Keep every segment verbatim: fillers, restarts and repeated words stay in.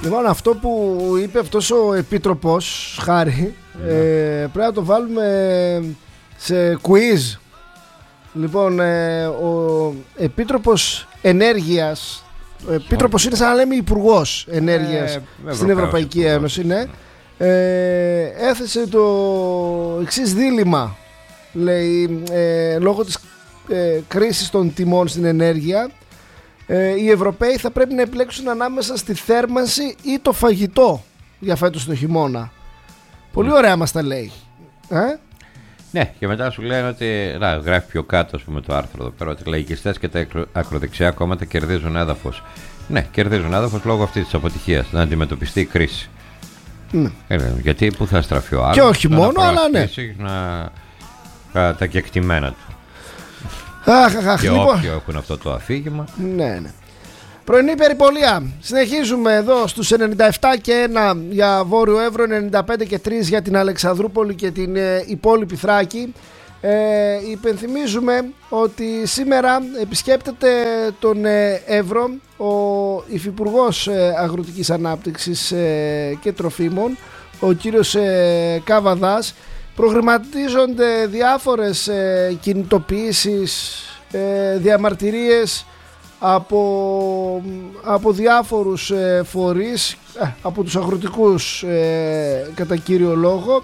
Λοιπόν, αυτό που είπε αυτός ο επίτροπος, Χάρη, mm. ε, πρέπει να το βάλουμε σε quiz. Λοιπόν, ε, ο επίτροπος ενέργειας, ο επίτροπος είναι σαν να λέμε υπουργός ενέργειας ε, στην Ευρωπαϊκή υπουργός. Ένωση, ναι. ε, έθεσε το εξής δίλημμα, λέει, ε, λόγω της ε, κρίσης των τιμών στην ενέργεια. Οι Ευρωπαίοι θα πρέπει να επιλέξουν ανάμεσα στη θέρμανση ή το φαγητό για φέτος το χειμώνα. Πολύ ωραία μας τα λέει. Ε? Ναι, και μετά σου λένε ότι, να, γράφει πιο κάτω, ας πούμε, το άρθρο εδώ πέρα, ότι οι λαϊκιστές και τα ακροδεξιά κόμματα κερδίζουν έδαφος. Ναι, κερδίζουν έδαφος λόγω αυτής της αποτυχίας, να αντιμετωπιστεί η κρίση. Mm. Ε, γιατί πού θα στραφεί ο άλλος? Και όχι μόνο, αλλά ναι. Να, τα κεκτημένα του. Αχ, αχ, αχ, και λοιπόν. όποιοι έχουν αυτό το αφήγημα. Ναι, ναι. Πρωινή περιπολία. Συνεχίζουμε εδώ στους ενενήντα επτά και ένα για Βόρειο Εύρο, ενενήντα πέντε και τρία για την Αλεξανδρούπολη και την ε, υπόλοιπη Θράκη. Ε, υπενθυμίζουμε ότι σήμερα επισκέπτεται τον ε, Εύρο ο Υφυπουργός ε, Αγροτικής Ανάπτυξης ε, και Τροφίμων, ο κύριος ε, Καβαδάς. Προγραμματίζονται διάφορες ε, κινητοποιήσεις, ε, διαμαρτυρίες από, από διάφορους ε, φορείς, ε, από τους αγροτικούς ε, κατά κύριο λόγο.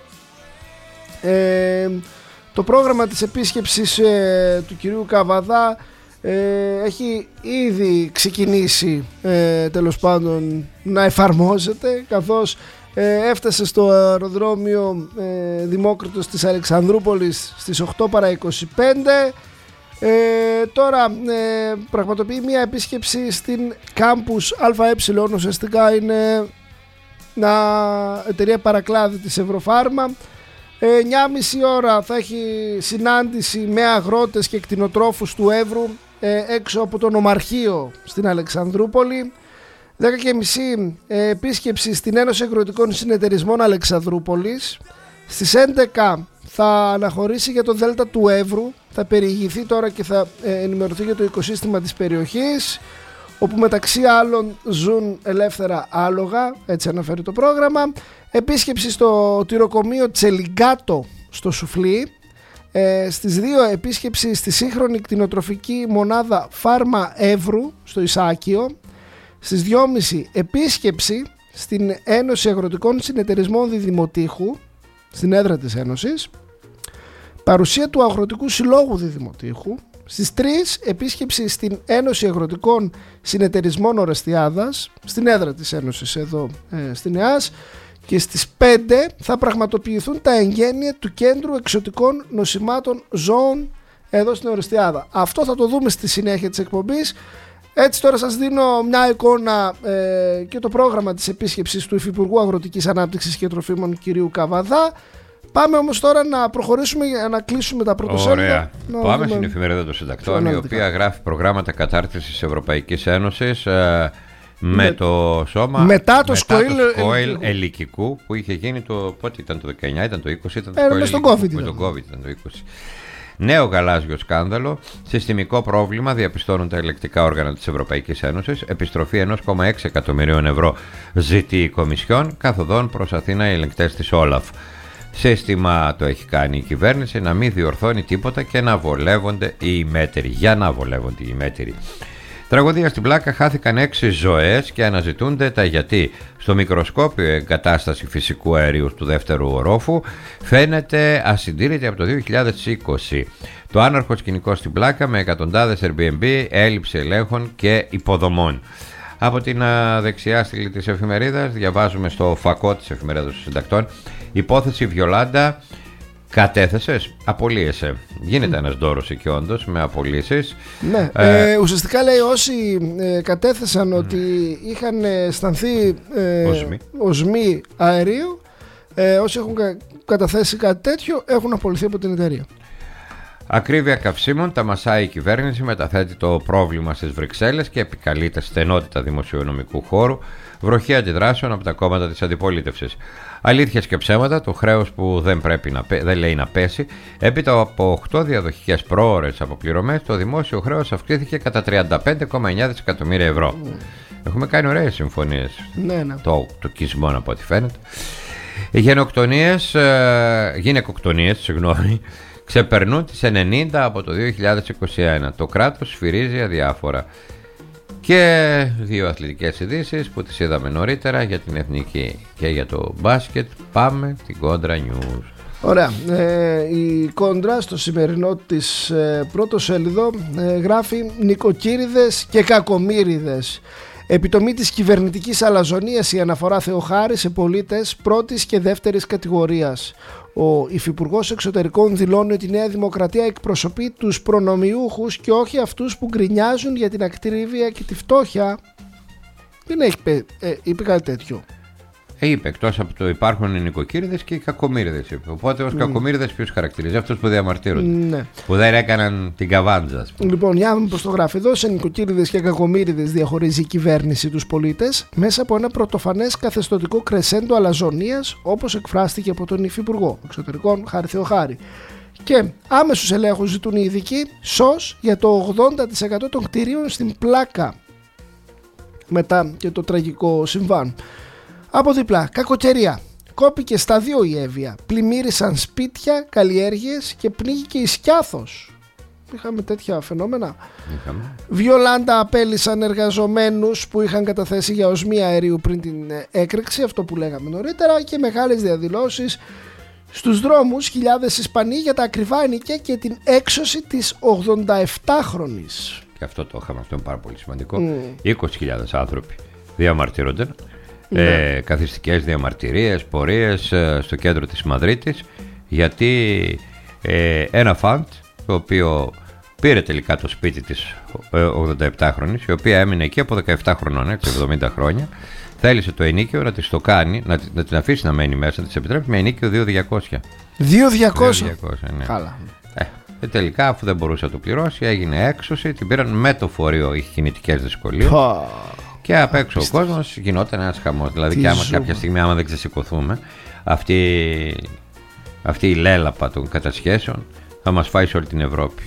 Ε, το πρόγραμμα της επίσκεψης ε, του κυρίου Καβαδά ε, έχει ήδη ξεκινήσει ε, τέλος πάντων να εφαρμόζεται, καθώς Ε, έφτασε στο αεροδρόμιο ε, Δημόκριτος της Αλεξανδρούπολης στις οκτώ παρά είκοσι πέντε. ε, Τώρα ε, πραγματοποιεί μια επίσκεψη στην κάμπους ΑΕ, ουσιαστικά είναι μια εταιρεία παρακλάδι της Ευρωφάρμα. ε, εννιά και μισή ώρα θα έχει συνάντηση με αγρότες και κτηνοτρόφους του Εύρου ε, έξω από το νομαρχείο στην Αλεξανδρούπολη. δέκα και μισή ε, επίσκεψη στην Ένωση Αγροτικών Συνεταιρισμών Αλεξανδρούπολης. Στις έντεκα θα αναχωρήσει για το Δέλτα του Εύρου. Θα περιηγηθεί τώρα και θα ε, ενημερωθεί για το οικοσύστημα της περιοχής, όπου μεταξύ άλλων ζουν ελεύθερα άλογα, έτσι αναφέρει το πρόγραμμα. Επίσκεψη στο τυροκομείο Τσελιγκάτο στο Σουφλί. Ε, στις δύο επίσκεψη στη σύγχρονη κτηνοτροφική μονάδα Φάρμα Εύρου στο Ισάκιο. Στις δυόμιση επίσκεψη στην Ένωση Αγροτικών Συνεταιρισμών Διδημοτήχου, στην έδρα της Ένωσης. Παρουσία του Αγροτικού Συλλόγου Διδημοτήχου. Στις τρεις επίσκεψη στην Ένωση Αγροτικών Συνεταιρισμών Ορεστιάδας, στην έδρα της Ένωσης εδώ ε, στην ΕΑΣ. Και στις πέντε θα πραγματοποιηθούν τα εγγένεια του Κέντρου Εξωτικών Νοσημάτων Ζώων εδώ στην Ορεστιάδα. Αυτό θα το δούμε στη συνέχεια της εκπομπής. Έτσι τώρα σας δίνω μια εικόνα ε, και το πρόγραμμα της επίσκεψης του Υφυπουργού Αγροτικής Ανάπτυξης και Τροφίμων κυρίου Καβαδά. Πάμε όμως τώρα να προχωρήσουμε για να κλείσουμε τα πρωτοσέλιδα. Ωραία. Να Πάμε δούμε... στην εφημερίδα των Συντακτών, η οποία γράφει προγράμματα κατάρτισης Ευρωπαϊκής Ένωσης ε, με, με το σώμα μετά το μετά σκοήλ, το σκοήλ ελικικού που είχε γίνει το, πότε ήταν το δεκαεννιά, ήταν το είκοσι, ήταν το ε, σκοήλ με τον ελικικού, COVID, με τον COVID ήταν το είκοσι. Νέο γαλάζιο σκάνδαλο, συστημικό πρόβλημα διαπιστώνουν τα ελεκτικά όργανα της Ευρωπαϊκής Ένωσης, επιστροφή ένα κόμμα έξι εκατομμυρίων ευρώ ζητεί η Κομισιόν, καθοδόν προς Αθήνα οι ελεγκτές της Όλαφ. Σύστημα το έχει κάνει η κυβέρνηση να μην διορθώνει τίποτα και να βολεύονται οι μέτροι, για να βολεύονται οι μέτροι. Τραγωδία στην Πλάκα, χάθηκαν έξι ζωές και αναζητούνται τα γιατί. Στο μικροσκόπιο εγκατάσταση φυσικού αερίου του δεύτερου ορόφου φαίνεται ασυντήρητη από το δύο χιλιάδες είκοσι. Το άναρχο σκηνικό στην Πλάκα με εκατοντάδες Airbnb, έλλειψη ελέγχων και υποδομών. Από την δεξιά στήλη της εφημερίδας διαβάζουμε στο φακό της εφημερίδας των Συντακτών, υπόθεση Βιολάντα. Κατέθεσες, απολύεσαι. Γίνεται mm. ένας ντόρος εκεί όντως με απολύσεις. Ναι, ε, ε, ουσιαστικά λέει όσοι ε, κατέθεσαν mm. ότι είχαν αισθανθεί ε, οσμοί. οσμοί αερίου, ε, όσοι έχουν κα, καταθέσει κάτι τέτοιο έχουν απολυθεί από την εταιρεία. Ακρίβεια καυσίμων, τα μασάει η κυβέρνηση, μεταθέτει το πρόβλημα στις Βρυξέλλες και επικαλείται στενότητα δημοσιονομικού χώρου, βροχή αντιδράσεων από τα κόμματα της αντιπολίτευσης. Αλήθειες και ψέματα, το χρέος που δεν, πρέπει να, δεν λέει να πέσει. Έπειτα από οκτώ διαδοχικές πρόωρες αποπληρωμές, το δημόσιο χρέος αυξήθηκε κατά τριάντα πέντε κόμμα εννιά δισεκατομμύρια ευρώ. Mm. Έχουμε κάνει ωραίες συμφωνίες. Ναι, ναι. Το, το κισμό από ό,τι φαίνεται. Οι γενοκτονίες, ε, γυναικοκτονίες, συγγνώμη, ξεπερνούν τις ενενήντα από το δύο χιλιάδες είκοσι ένα. Το κράτος σφυρίζει αδιάφορα. Και δύο αθλητικές ειδήσεις που τις είδαμε νωρίτερα για την εθνική και για το μπάσκετ. Πάμε την Κόντρα News. Ωραία. Ε, η Κόντρα στο σημερινό της ε, πρώτο σέλιδο ε, γράφει νοικοκύριδες και κακομοίριδες. Επιτομή της κυβερνητικής αλαζονίας η αναφορά Θεοχάρη σε πολίτες πρώτης και δεύτερης κατηγορίας. Ο Υφυπουργός Εξωτερικών δηλώνει ότι η Νέα Δημοκρατία εκπροσωπεί τους προνομιούχους και όχι αυτούς που γκρινιάζουν για την ακρίβεια και τη φτώχεια. Δεν έχει πει, ε, είπε κάτι τέτοιο. Ε, είπε, εκτός από το υπάρχουν οι νοικοκύριδες και οι κακομοίριδες. Είπε. Οπότε ως mm. κακομοίριδες ποιος χαρακτηρίζει? Αυτούς που διαμαρτύρονται. Ναι. Που δεν έκαναν την καβάντζα, ας πούμε. Λοιπόν, για να δούμε πώς το γράφει εδώ. Σε νοικοκύριδες και κακομοίριδες διαχωρίζει η κυβέρνηση τους πολίτες μέσα από ένα πρωτοφανές καθεστωτικό κρεσέντο αλαζονίας, όπως εκφράστηκε από τον Υφυπουργό Εξωτερικών Χάρη Θεοχάρη. Και άμεσους ελέγχους ζητούν οι ειδικοί ΣΟΣ για το ογδόντα τοις εκατό των κτηρίων στην Πλάκα μετά και το τραγικό συμβάν. Από δίπλα, κακοκαιρία. Κόπηκε στα δύο η Εύβοια. Πλημμύρισαν σπίτια, καλλιέργειες και πνίγηκε η Σκιάθος. Είχαμε τέτοια φαινόμενα. Είχαμε. Βιολάντα απέλυσαν εργαζομένους που είχαν καταθέσει για οσμία αερίου πριν την έκρηξη, αυτό που λέγαμε νωρίτερα, και μεγάλες διαδηλώσεις στους δρόμους. Χιλιάδες Ισπανοί για τα ακριβά ενοικιά και την έξωση της ογδονταεφτάχρονης. Και αυτό το είχαμε, αυτό είναι πάρα πολύ σημαντικό. Mm. είκοσι χιλιάδες άνθρωποι διαμαρτύρονται. Ναι. Ε, καθιστικές διαμαρτυρίες, πορείες ε, στο κέντρο της Μαδρίτης, γιατί ε, ένα φαντ το οποίο πήρε τελικά το σπίτι της ε, ογδονταεπτάχρονης, η οποία έμεινε εκεί από δεκαεπτά χρονών, έτσι, εβδομήντα χρόνια, θέλησε το ενίκιο να της το κάνει, να, να την αφήσει να μένει μέσα, να της επιτρέπει με ενίκιο δύο χιλιάδες διακόσια. δύο χιλιάδες διακόσια? δύο χιλιάδες διακόσια, ναι. Καλά. Ε, και τελικά, αφού δεν μπορούσε να το πληρώσει, έγινε έξωση, την πήραν με το φορείο, είχε κινητικές δυσκολίες. Και απ' έξω ο κόσμος γινόταν ένας χαμός. Δηλαδή, τι και άμα ζούμε. Κάποια στιγμή, άμα δεν ξεσηκωθούμε, αυτή, αυτή η λέλαπα των κατασχέσεων θα μας φάει σε όλη την Ευρώπη.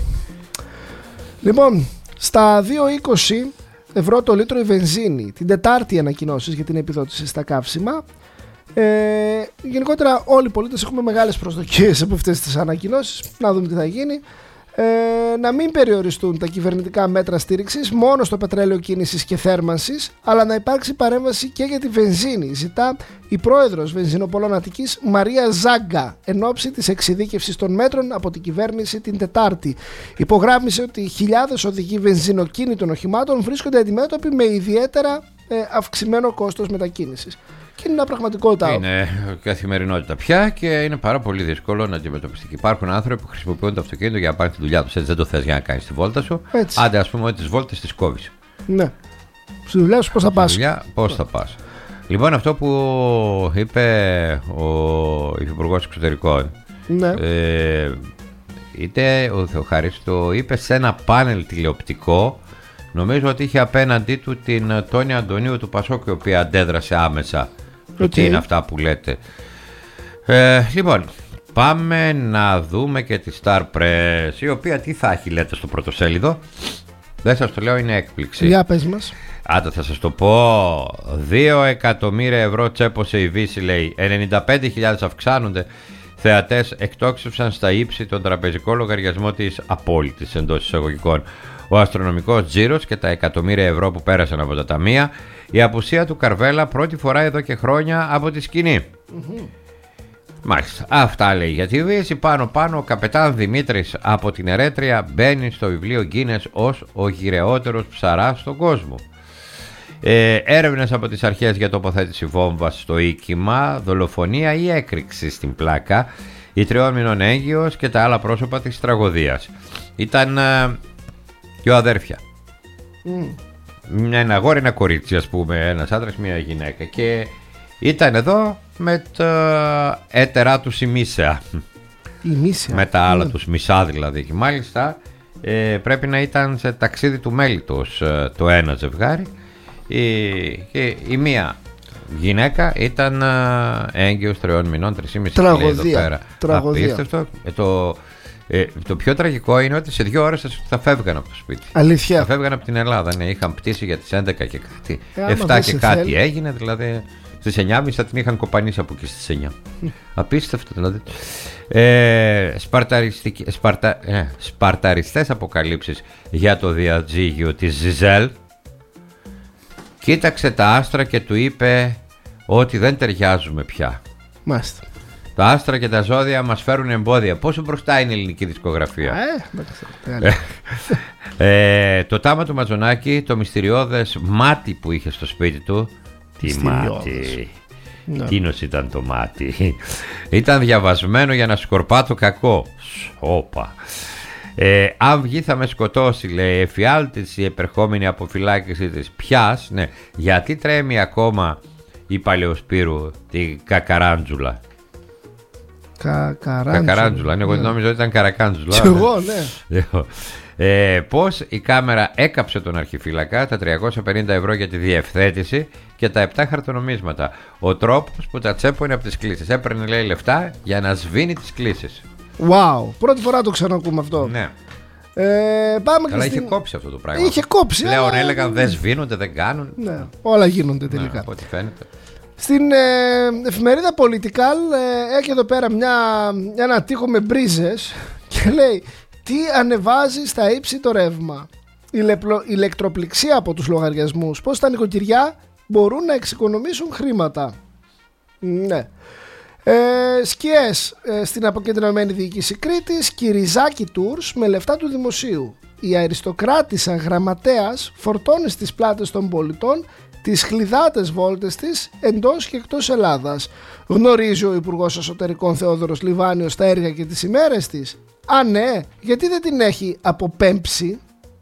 Λοιπόν, στα δύο είκοσι ευρώ το λίτρο η βενζίνη. Την Τετάρτη ανακοινώσεις για την επιδότηση στα καύσιμα. Ε, γενικότερα, όλοι οι πολίτες έχουμε μεγάλες προσδοκίες από αυτές τις ανακοινώσεις. Να δούμε τι θα γίνει. Ε, να μην περιοριστούν τα κυβερνητικά μέτρα στήριξης μόνο στο πετρέλαιο κίνησης και θέρμανσης, αλλά να υπάρξει παρέμβαση και για τη βενζίνη, ζητά η πρόεδρος Βενζινοπολών Αττικής Μαρία Ζάγκα εν ώψη της εξειδίκευσης των μέτρων από την κυβέρνηση την Τετάρτη. Υπογράμμισε ότι χιλιάδες οδηγοί βενζινοκίνητων οχημάτων βρίσκονται αντιμέτωποι με ιδιαίτερα ε, αυξημένο κόστος μετακίνησης. Και είναι μια πραγματικότητα. Είναι καθημερινότητα πια και είναι πάρα πολύ δύσκολο να αντιμετωπιστεί. Υπάρχουν άνθρωποι που χρησιμοποιούν το αυτοκίνητο για να πάρουν τη δουλειά του. Έτσι δεν το θες για να κάνεις τη βόλτα σου. Έτσι. Άντε, ας πούμε ότι τις βόλτες τις κόβεις. Ναι. Στη δουλειά σου πώς θα πας. Πώς θα πας. Λοιπόν, αυτό που είπε ο Υφυπουργός Εξωτερικών. Ναι. Ε, είτε ο Θεοχάρης το είπε σε ένα πάνελ τηλεοπτικό. Νομίζω ότι είχε απέναντί του την Τόνια Αντωνίου του Πασόκ, η οποία αντέδρασε άμεσα. Okay. Τι είναι αυτά που λέτε. Ε, λοιπόν, πάμε να δούμε και τη Star Press, η οποία τι θα έχει, λέτε, στο πρωτοσέλιδο. Δεν σας το λέω, είναι έκπληξη. Για πες μας. Άντε θα σας το πω. Δύο εκατομμύρια ευρώ τσέπωσε η Βύση, λέει. ενενήντα πέντε χιλιάδες αυξάνονται. Θεατές εκτόξευσαν στα ύψη τον τραπεζικό λογαριασμό της απόλυτης εντός εισαγωγικών. Ο αστρονομικός τζίρος και τα εκατομμύρια ευρώ που πέρασαν από τα ταμεία. Η απουσία του Καρβέλα πρώτη φορά εδώ και χρόνια από τη σκηνή. Mm-hmm. Μάλιστα. Αυτά λέει για τη Δύση. Πάνω πάνω ο καπετάν Δημήτρης από την Ερέτρια μπαίνει στο βιβλίο Γκίνες ως ο γυρεότερος ψαράς στον κόσμο. Ε, έρευνες από τις αρχές για τοποθέτηση βόμβας στο οίκημα, δολοφονία ή έκρηξη στην Πλάκα, η τριών μηνών έγκυος και τα άλλα πρόσωπα της τραγωδίας. Ήταν ε, δυο αδέρφια. Mm. Ένα αγόρι, ένα κορίτσι, ας πούμε, ένας άντρας, μια γυναίκα, και ήταν εδώ με τα έτερά τους η Μίσεα. Η Μίσεα. Με τα άλλα mm. τους μισά δηλαδή. Και μάλιστα ε, πρέπει να ήταν σε ταξίδι του μέλιτος ε, το ένα ζευγάρι. Η, και η μία γυναίκα ήταν ε, έγκυος τριών μηνών, τρεις και μισή. Τραγωδία. Απίστευτο. Ε, το, Ε, το πιο τραγικό είναι ότι σε δύο ώρες θα φεύγαν από το σπίτι. Αλήθεια. Θα φεύγαν από την Ελλάδα. Ναι, είχαν πτήσει για τις έντεκα και κάτι. Ε, εφτά και κάτι θέλει. έγινε, δηλαδή στις εννιά και μισή θα την είχαν κοπανίσει από εκεί στις εννιά. Απίστευτο δηλαδή. Ε, σπαρτα, ε, σπαρταριστές αποκαλύψεις για το διαζύγιο της Ζιζέλ. Κοίταξε τα άστρα και του είπε ότι δεν ταιριάζουμε πια. Μάλιστα. Τα άστρα και τα ζώδια μας φέρουν εμπόδια. Πόσο μπροστά είναι η ελληνική δισκογραφία. Ε, ε, το τάμα του Μαζονάκη, το μυστηριώδες μάτι που είχε στο σπίτι του. Τι μάτι. Ναι. Εκείνος ήταν το μάτι. Ήταν διαβασμένο για να σκορπά το κακό. Όπα. Ε, αν βγει θα με σκοτώσει, λέει. Εφιάλτης η επερχόμενη αποφυλάκηση της. Πιάς, ναι. Γιατί τρέμει ακόμα η Παλαιοσπύρου τη Κακαράντζουλα. Κακαράντζουλα. Κακαράντζουλα, ναι, εγώ ναι. νόμιζα ότι ήταν Καρακάντζουλα. Κι εγώ, ναι. Ε, πώς η κάμερα έκαψε τον αρχιφύλακα, τα τριακόσια πενήντα ευρώ για τη διευθέτηση και τα επτά χαρτονομίσματα. Ο τρόπος που τα τσέπωνε από τις κλήσεις. Έπαιρνε, λέει, λεφτά για να σβήνει τις κλήσεις. Wow, πρώτη φορά το ξανακούμε αυτό. Ναι. Ε, πάμε Αλλά και είχε στην... κόψει αυτό το πράγμα. Είχε κόψει. Πλέον αλλά... έλεγαν δεν σβήνονται, δεν κάνουν. Ναι, όλα γίνονται τελικά. Ναι, από ό,τι φαίνεται. Στην ε, εφημερίδα Political ε, έχει εδώ πέρα μια, ένα τοίχο με μπρίζες και λέει τι ανεβάζει στα ύψη το ρεύμα. Η λεπλο, ηλεκτροπληξία από τους λογαριασμούς. Πώς τα νοικοκυριά μπορούν να εξοικονομήσουν χρήματα. Ναι. Ε, σκιές ε, στην αποκεντρωμένη διοίκηση Κρήτης. Κυριζάκη Tours με λεφτά του δημοσίου. Η αριστοκράτισσα γραμματέας φορτώνει στις πλάτες των πολιτών τις χλιδάτες βόλτες της εντός και εκτός Ελλάδας. Γνωρίζει ο Υπουργός Εσωτερικών Θεόδωρος Λιβάνιος τα έργα και τις ημέρες της. Α, ναι, γιατί δεν την έχει αποπέμψει.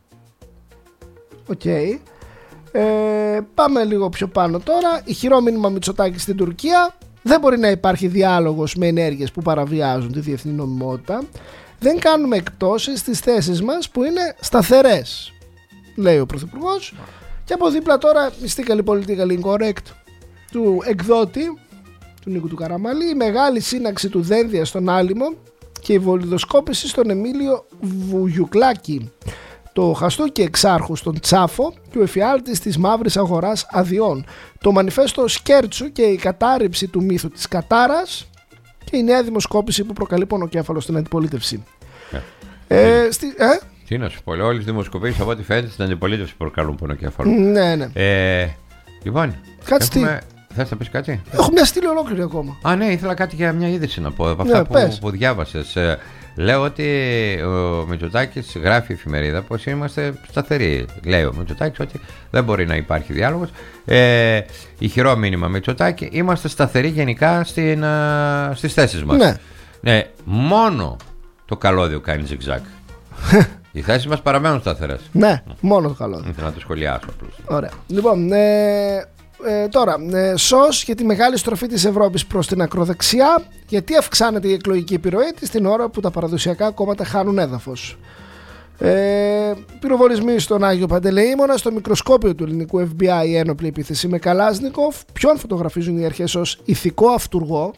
Οκ. Okay. Ε, πάμε λίγο πιο πάνω τώρα. Ηχηρό μήνυμα Μητσοτάκη στην Τουρκία. Δεν μπορεί να υπάρχει διάλογος με ενέργειες που παραβιάζουν τη διεθνή νομιμότητα. Δεν κάνουμε εκπτώσεις στις θέσεις μας που είναι σταθερές, λέει ο Πρωθυπουργός. Και από δίπλα τώρα mystically politically incorrect του εκδότη του Νίκου του Καραμαλή, η μεγάλη σύναξη του Δένδια στον Άλυμο και η βολιδοσκόπηση στον Εμίλιο Βουγιουκλάκη, το χαστούκι εξάρχου στον Τσάφο και ο εφιάλτης της μαύρης αγοράς αδειών, το μανιφέστο Σκέρτσου και η κατάρριψη του μύθου της Κατάρας και η νέα δημοσκόπηση που προκαλεί πονοκέφαλο στην αντιπολίτευση. Ε, ε, στη, ε? Τι να σου πω, όλες οι δημοσκοπήσεις από ό,τι φαίνεται στην αντιπολίτευση προκαλούν πονοκέφαλο. Ναι, ναι. Ε, λοιπόν, κάτσε έχουμε... θες να πεις κάτι? Έχω μια στήλη ολόκληρη ακόμα. Α, ναι, ήθελα κάτι για μια είδηση να πω από αυτά ναι, που, που διάβασες. Ε, λέω ότι ο Μητσοτάκης γράφει εφημερίδα πως είμαστε σταθεροί. Λέει ο Μητσοτάκης ότι δεν μπορεί να υπάρχει διάλογος. Ε, ηχηρό μήνυμα Μητσοτάκη, είμαστε σταθεροί γενικά στην, α, στις θέσεις μας. Ναι. Ναι, μόνο το καλώδιο κάνει ζιγζάκ. Οι θέσεις μας παραμένουν σταθερές. Ναι, μόνο το καλώδιο. Ήθελα να το σχολιάσω απλώς. Ωραία. Λοιπόν, ε, ε, τώρα, ε, σως για τη μεγάλη στροφή της Ευρώπης προς την ακροδεξιά, γιατί αυξάνεται η εκλογική επιρροή της την ώρα που τα παραδοσιακά κόμματα χάνουν έδαφος. Ε, πυροβολισμοί στον Άγιο Παντελεήμονα, στο μικροσκόπιο του ελληνικού εφ μπι άι, η ένοπλη επίθεση με Καλάσνικοφ, ποιον φωτογραφίζουν οι αρχές ως ηθικό αυτούργο.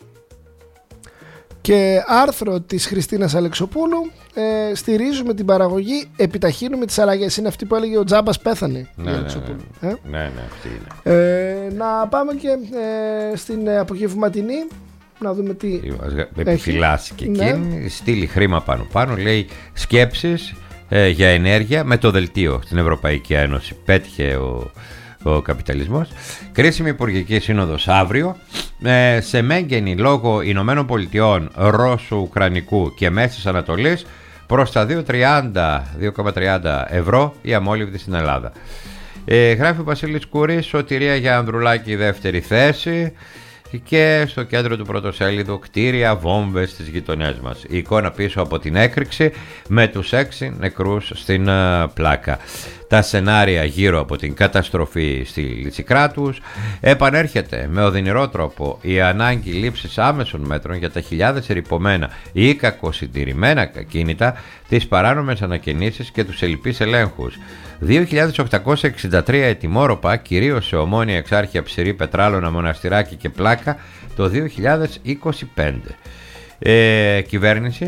Και άρθρο της Χριστίνας Αλεξοπούλου, ε, στηρίζουμε την παραγωγή, επιταχύνουμε τις αλλαγές. Είναι αυτή που έλεγε ο Τζάμπας πέθανε. Ναι, ναι, ναι, ναι. Ε? ναι, ναι, αυτή είναι. Ε, να πάμε και ε, στην απογευματινή, να δούμε τι επιφυλάσσει και ναι. εκείνη, στείλει χρήμα πάνω πάνω, λέει σκέψεις ε, για ενέργεια με το δελτίο στην Ευρωπαϊκή Ένωση. Πέτυχε ο ο καπιταλισμός. Κρίσιμη υπουργική σύνοδος αύριο. Ε, σε μέγενη λόγω Ηνωμένων Πολιτειών, Ρώσου-Ουκρανικού και Μέσης Ανατολής προς τα δύο κόμμα τριάντα ευρώ η αμόλυβδη στην Ελλάδα. Ε, γράφει ο Βασίλης Κούρης, σωτηρία για Ανδρουλάκη δεύτερη θέση και στο κέντρο του πρωτοσέλιδου κτίρια βόμβες στις γειτονιές μας. Η εικόνα πίσω από την έκρηξη με τους έξι νεκρούς στην uh, πλάκα. Τα σενάρια γύρω από την καταστροφή στη Λυτσικράτους. Επανέρχεται με οδυνηρό τρόπο η ανάγκη λήψης άμεσων μέτρων για τα χιλιάδες ερειπωμένα ή κακοσυντηρημένα ακίνητα, τις παράνομες ανακαινήσεις και τους ελλειπείς ελέγχους. δύο χιλιάδες οκτακόσια εξήντα τρία ετοιμόρροπα, κυρίως σε Ομόνια, Εξάρχεια, Ψηρή, Πετράλωνα, Μοναστηράκι και Πλάκα το δύο χιλιάδες είκοσι πέντε. Ε, κυβέρνηση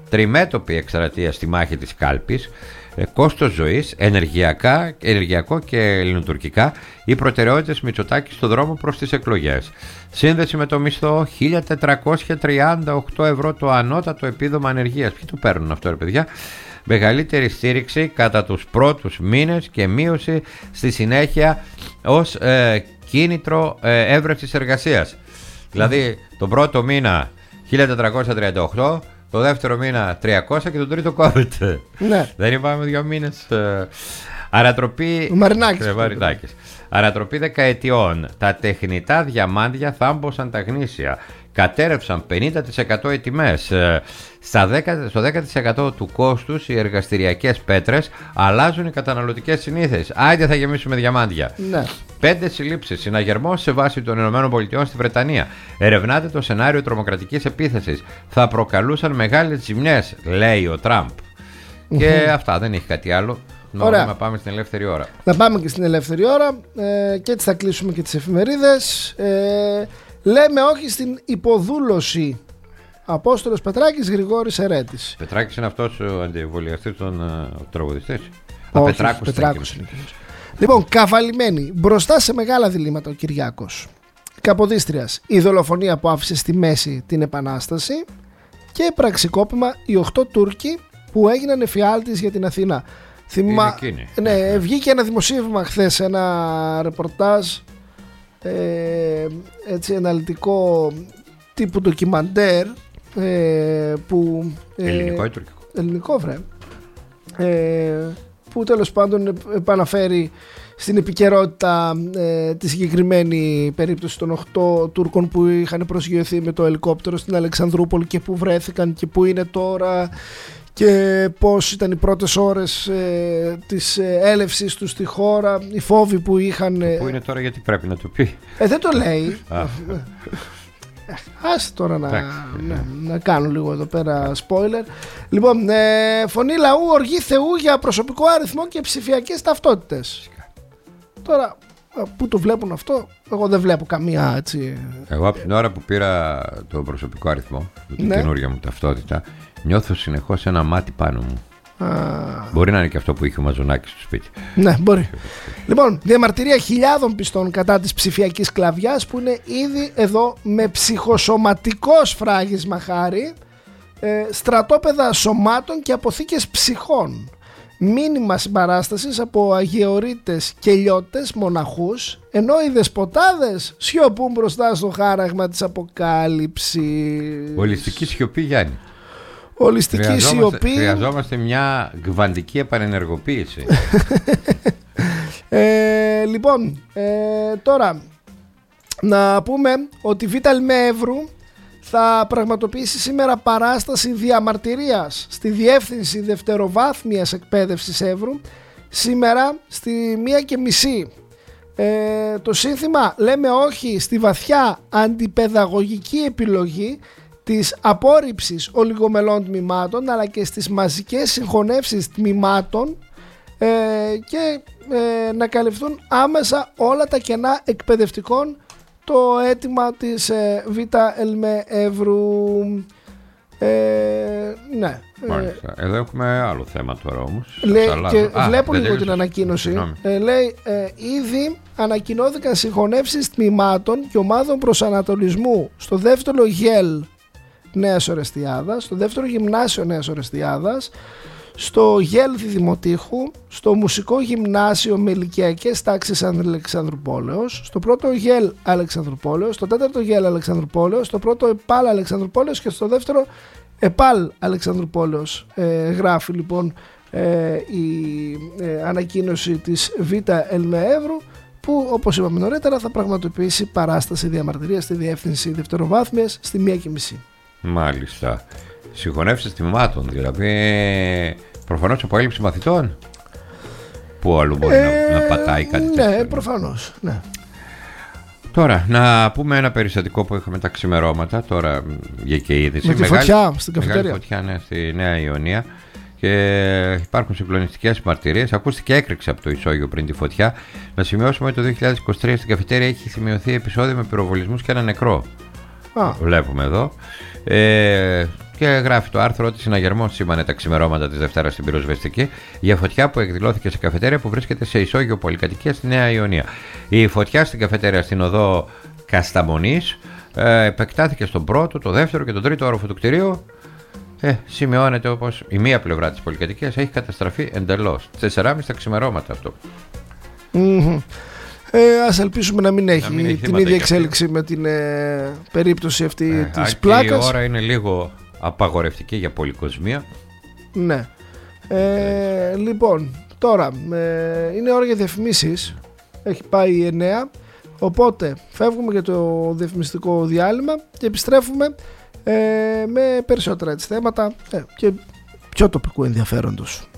τριμέτωπη εκστρατεία στη μάχη της κάλπης, κόστος ζωής, ενεργειακά, ενεργειακό και ελληνοτουρκικά, οι προτεραιότητες Μητσοτάκη στο δρόμο προς τις εκλογές. Σύνδεση με το μισθό, χίλια τετρακόσια τριάντα οκτώ ευρώ το ανώτατο επίδομα ανεργίας. Ποιοι το παίρνουν αυτό, ρε παιδιά? Μεγαλύτερη στήριξη κατά τους πρώτους μήνες και μείωση στη συνέχεια ως ε, κίνητρο ε, έβρεσης εργασίας. Δηλαδή τον πρώτο μήνα χίλια τετρακόσια τριάντα οκτώ, το δεύτερο μήνα τριακόσια και τον τρίτο COVID. Ναι. Δεν είπαμε δύο μήνες. Ε, Ανατροπή. Μαρινάκης. Μαρινάκης. Ανατροπή δεκαετιών. Τα τεχνητά διαμάντια θάμποσαν τα γνήσια. Κατέρευσαν πενήντα τοις εκατό οι τιμές. Στα δέκα, στο δέκα τοις εκατό του κόστους οι εργαστηριακές πέτρες αλλάζουν οι καταναλωτικές συνήθειες. Άιντε θα γεμίσουμε διαμάντια. Ναι. Πέντε συλλήψεις. Συναγερμός σε βάση των ΗΠΑ στη Βρετανία. Ερευνάται το σενάριο τρομοκρατικής επίθεσης. Θα προκαλούσαν μεγάλες ζημιές, λέει ο Τραμπ. Mm-hmm. Και αυτά, δεν έχει κάτι άλλο. Ωραία. Να πάμε στην ελεύθερη ώρα. Να πάμε και στην ελεύθερη ώρα ε, και έτσι θα κλείσουμε και τις εφημερίδες. Ε, λέμε όχι στην υποδούλωση. Απόστολος Πετράκης, Γρηγόρης Ερέτης. Πετράκης είναι αυτός ο αντιεμβολιαστής των uh, τραγουδιστές. Όχι, Πετράκος, Πετράκος είναι. Λοιπόν, καβαλημένη μπροστά σε μεγάλα διλήμματα ο Κυριάκος. Καποδίστριας, η δολοφονία που άφησε στη μέση την Επανάσταση. Και πραξικόπημα οι οκτώ Τούρκοι που έγιναν εφιάλτης για την Αθήνα. Θυμά... Ναι, βγήκε ένα δημοσίευμα χθες, ένα ρεπορτάζ ε, έτσι αναλυτικό τύπου ντοκιμαντέρ ε, που, ε, ελληνικό ή τουρκικό? Ελληνικό, βρε, ε, που τέλος πάντων επαναφέρει στην επικαιρότητα ε, τη συγκεκριμένη περίπτωση των οκτώ Τούρκων που είχαν προσγειωθεί με το ελικόπτερο στην Αλεξανδρούπολη και που βρέθηκαν και που είναι τώρα και πώς ήταν οι πρώτες ώρες ε, της ε, έλευσης τους στη χώρα, οι φόβοι που είχαν. Ε, που είναι τώρα, γιατί πρέπει να το πει? Ε, δεν το λέει. Άσε τώρα να, να, να κάνω λίγο εδώ πέρα spoiler. Λοιπόν, ε, φωνή λαού, οργή Θεού για προσωπικό αριθμό και ψηφιακές ταυτότητες. Τώρα, πού το βλέπουν αυτό? Εγώ δεν βλέπω καμία, έτσι. Εγώ από την ώρα που πήρα το προσωπικό αριθμό, την ναι. καινούργια μου ταυτότητα, νιώθω συνεχώς ένα μάτι πάνω μου. Α. Μπορεί να είναι και αυτό που είχε ο Μαζονάκης στο σπίτι. Ναι, μπορεί. Λοιπόν, διαμαρτυρία χιλιάδων πιστών κατά της ψηφιακής σκλαβιάς που είναι ήδη εδώ με ψυχοσωματικό σφράγισμα, χάρη, ε, στρατόπεδα σωμάτων και αποθήκες ψυχών. Μήνυμα συμπαράστασης από αγιορείτες και λιώτες μοναχούς, ενώ οι δεσποτάδες σιωπούν μπροστά στο χάραγμα της αποκάλυψης. Ολιστική σιωπή, Γιάννη. Ολιστική χρειαζόμαστε, σιωπή. Χρειαζόμαστε μια γβαντική επανενεργοποίηση. ε, λοιπόν, ε, τώρα να πούμε ότι η Β' Ελμεεύρου θα πραγματοποιήσει σήμερα παράσταση διαμαρτυρίας στη Διεύθυνση Δευτεροβάθμιας Εκπαίδευσης Εύρου σήμερα στη μία και μισή. Ε, το σύνθημα «Λέμε όχι στη βαθιά αντιπαιδαγωγική επιλογή της απόρριψης ολιγομελών τμήματων αλλά και στις μαζικές συγχωνεύσεις τμήματων ε, και ε, να καλυφθούν άμεσα όλα τα κενά εκπαιδευτικών, το αίτημα της ε, Β' Ελμεεύρου. Ε, ναι. Μάλιστα. Εδώ έχουμε άλλο θέμα τώρα όμως. Λέει, και Α, βλέπω λίγο την ανακοίνωση. Ε, λέει ε, ήδη ανακοινώθηκαν συγχωνεύσεις τμήματων και ομάδων προσανατολισμού στο δεύτερο ΓΕΛ Νέας Ορεστιάδας, στο δεύτερο Γυμνάσιο Νέας Ορεστιάδας, στο ΓΕΛ Δημοτήχου, στο Μουσικό Γυμνάσιο με ηλικιακές τάξεις Αλεξανδρουπόλεως, στο πρώτο ΓΕΛ Αλεξανδρουπόλεως, στο τέταρτο ΓΕΛ Αλεξανδρουπόλεως, στο πρώτο ΕΠΑΛ Αλεξανδρουπόλεως και στο δεύτερο ΕΠΑΛ Αλεξανδρουπόλεως. Ε, γράφει λοιπόν ε, η ε, ανακοίνωση της Β' Ελμεεύρου, που όπως είπαμε νωρίτερα θα πραγματοποιήσει παράσταση διαμαρτυρίας στη Διεύθυνση Δευτεροβάθμιας στη μία και μισή. Μάλιστα. Συγχωνεύσεις τμήματων, δηλαδή προφανώς από έλλειψη μαθητών. Πού αλλού μπορεί ε, να, να πατάει κάτι ναι, τέτοιο? Ναι, προφανώς. Ναι. Τώρα, να πούμε ένα περιστατικό που είχαμε τα ξημερώματα. Τώρα για και είδηση. Με τη μεγάλη, φωτιά στην καφετέρια. Μεγάλη φωτιά, ναι, στη Νέα Ιωνία. Και υπάρχουν συγκλονιστικές μαρτυρίες. Ακούστηκε έκρηξη από το ισόγειο πριν τη φωτιά. Να σημειώσουμε ότι το δύο χιλιάδες είκοσι τρία στην καφετέρια έχει σημειωθεί επεισόδιο με πυροβολισμούς και ένα νεκρό. Α. Βλέπουμε εδώ. Ε, Και γράφει το άρθρο ότι συναγερμός σήμανε τα ξημερώματα της Δευτέρας στην πυροσβεστική για φωτιά που εκδηλώθηκε σε καφετέρια που βρίσκεται σε ισόγειο πολυκατοικία στη Νέα Ιωνία. Η φωτιά στην καφετέρια στην οδό Κασταμονής ε, επεκτάθηκε στον πρώτο, το δεύτερο και τον τρίτο όροφο του κτηρίου. Ε, σημειώνεται όπως η μία πλευρά της πολυκατοικίας έχει καταστραφεί εντελώς. τεσσεράμισι τα ξημερώματα αυτό. Mm-hmm. Ε, ας ελπίσουμε να μην έχει, να μην έχει την ίδια εξέλιξη αυτή με την ε, περίπτωση αυτή ε, της πλάκας. Η ώρα είναι λίγο απαγορευτική για πολυκοσμία. Ναι. Ε, λοιπόν, τώρα ε, είναι ώρα για διαφημίσεις. Έχει πάει η εννέα. Οπότε φεύγουμε για το διαφημιστικό διάλειμμα και επιστρέφουμε ε, με περισσότερα έτσι θέματα ε, και πιο τοπικού ενδιαφέροντος.